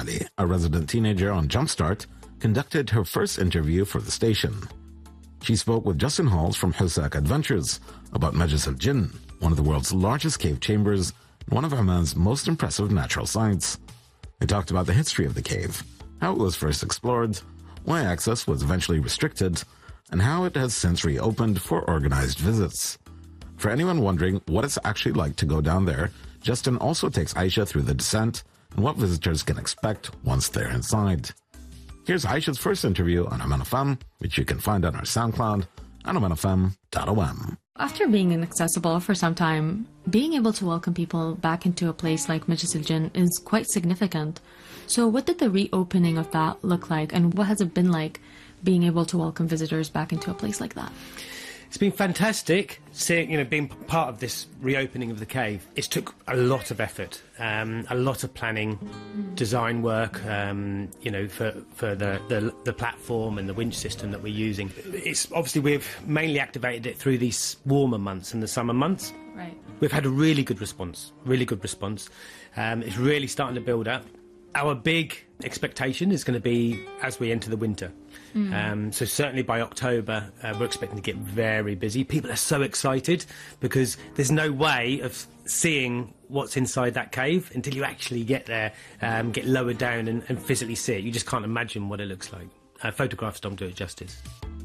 Ali, a resident teenager on Jumpstart, conducted her first interview for the station. She spoke with Justin Halls from Husak Adventures about Majlis Al Jinn, one of the world's largest cave chambers and one of Oman's most impressive natural sites. They talked about the history of the cave, how it was first explored, why access was eventually restricted, and how it has since reopened for organized visits. For anyone wondering what it's actually like to go down there, Justin also takes Aisha through the descent and what visitors can expect once they're inside. Here's Aisha's first interview on Oman FM, which you can find on our SoundCloud and omanfm.om. After being inaccessible for some time, being able to welcome people back into a place like Majlis Al Jinn is quite significant. So what did the reopening of that look like, and what has it been like being able to welcome visitors back into a place like that? It's been fantastic seeing, being part of this reopening of the cave. It took a lot of effort, a lot of planning, design work, for the platform and the winch system that we're using. It's obviously we've mainly activated it through these warmer months and the summer months. Right. We've had a really good response. It's really starting to build up. Our big expectation is going to be as we enter the winter. So certainly by October, we're expecting to get very busy. People are so excited because there's no way of seeing what's inside that cave until you actually get there, get lowered down and physically see it. You just can't imagine what it looks like. Photographs don't do it justice.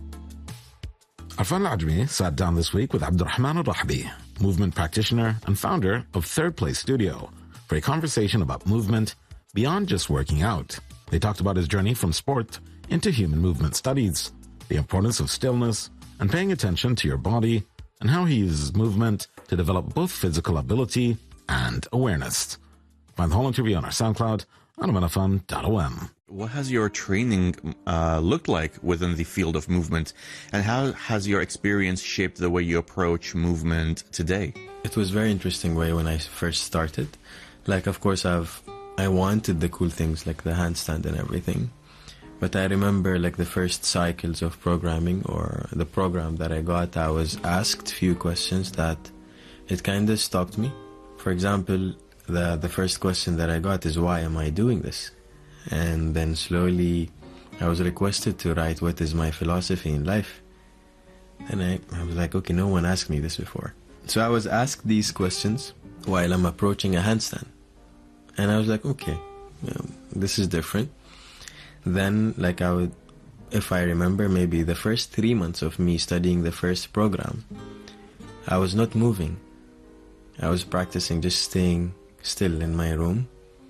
Arfan Al-Ajmi sat down this week with Abdurrahman Al-Rahbi, movement practitioner and founder of Third Place Studio, for a conversation about movement beyond just working out. They talked about his journey from sport into human movement studies, the importance of stillness and paying attention to your body, and how he uses movement to develop both physical ability and awareness. Find the whole interview on our SoundCloud on omanfm.om. What has your training looked like within the field of movement, and how has your experience shaped the way you approach movement today? It was very interesting way when I first started. Like, of course, I wanted the cool things like the handstand and everything. But I remember like the first cycles of programming or the program that I got, I was asked few questions that it kind of stopped me. For example, the first question that I got is, why am I doing this? And then slowly I was requested to write what is my philosophy in life. And I was like, okay, no one asked me this before. So I was asked these questions while I'm approaching a handstand. And I was like, okay, this is different. Then, like, if I remember, maybe the first 3 months of me studying the first program, I was not moving. I was practicing just staying still in my room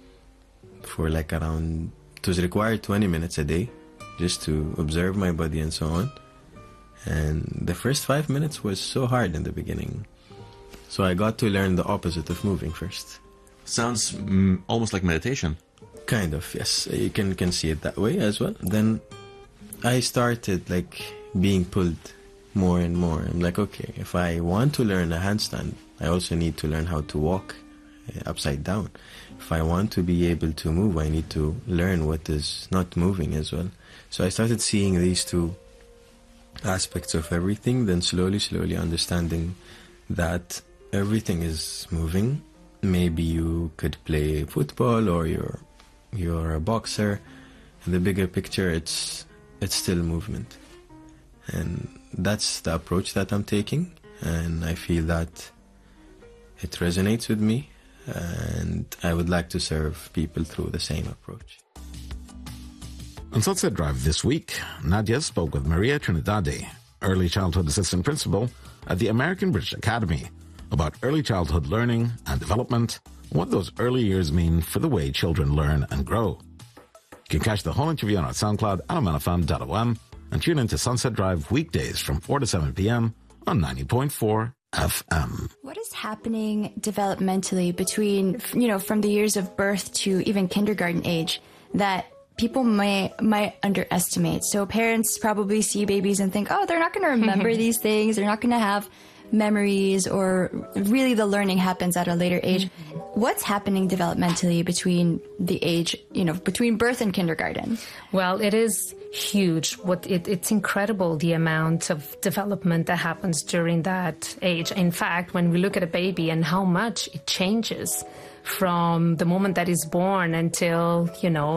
for like around, it was required 20 minutes a day just to observe my body and so on. And the first 5 minutes was so hard in the beginning. So I got to learn the opposite of moving first. Sounds almost like meditation. Kind of, yes. You can see it that way as well. Then I started like being pulled more and more. I'm like, okay, if I want to learn a handstand, I also need to learn how to walk upside down. If I want to be able to move, I need to learn what is not moving as well. So I started seeing these two aspects of everything, then slowly understanding that everything is moving. Maybe you could play football or you're a boxer. In the bigger picture, it's still movement. And that's the approach that I'm taking. And I feel that it resonates with me. And I would like to serve people through the same approach. On Sunset Drive this week, Nadia spoke with Maria Trinidade, early childhood assistant principal at the American British Academy, about early childhood learning and development, and what those early years mean for the way children learn and grow. You can catch the whole interview on our SoundCloud at omanfm.om and tune into Sunset Drive weekdays from 4 to 7 p.m. on 90.4 FM. What is happening developmentally between, from the years of birth to even kindergarten age that people might underestimate? So parents probably see babies and think, oh, they're not going to remember these things. They're not going to have memories, or really the learning happens at a later age. What's happening developmentally between the age, between birth and kindergarten? Well, it is huge. It's incredible the amount of development that happens during that age. In fact, when we look at a baby and how much it changes from the moment that is born until,